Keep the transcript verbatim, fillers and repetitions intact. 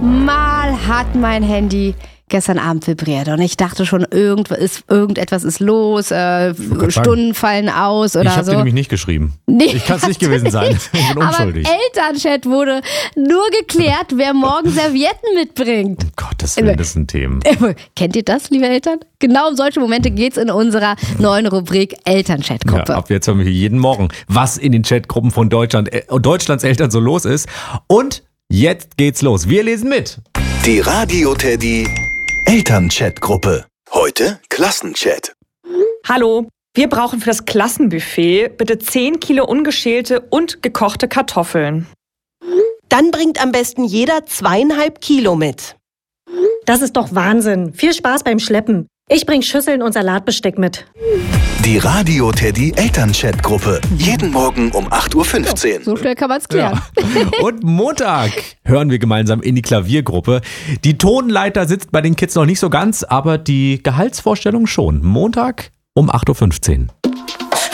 Mal hat mein Handy gestern Abend vibriert und ich dachte schon, irgendwas ist, irgendetwas ist los, äh, Stunden fallen aus oder ich hab so. Ich habe dir nämlich nicht geschrieben. Nee, ich kann es nicht gewesen sein. Ich bin unschuldig. Aber im Elternchat wurde nur geklärt, wer morgen Servietten mitbringt. Um Gottes Willen, das sind Themen. Kennt ihr das, liebe Eltern? Genau um solche Momente geht's in unserer neuen Rubrik Elternchat-Gruppe. Ja, ab jetzt hören wir hier jeden Morgen, was in den Chatgruppen von Deutschland, äh, Deutschlands Eltern so los ist. Und jetzt geht's los. Wir lesen mit. Die Radio-Teddy Elternchat-Gruppe. Heute Klassenchat. Hallo, wir brauchen für das Klassenbuffet bitte zehn Kilo ungeschälte und gekochte Kartoffeln. Dann bringt am besten jeder zweieinhalb Kilo mit. Das ist doch Wahnsinn. Viel Spaß beim Schleppen. Ich bring Schüsseln und Salatbesteck mit. Die Radio-Teddy Elternchat-Gruppe. Jeden Morgen um acht Uhr fünfzehn. So schnell kann man es klären. Ja. Und Montag hören wir gemeinsam in die Klaviergruppe. Die Tonleiter sitzt bei den Kids noch nicht so ganz, aber die Gehaltsvorstellung schon. Montag um acht Uhr fünfzehn.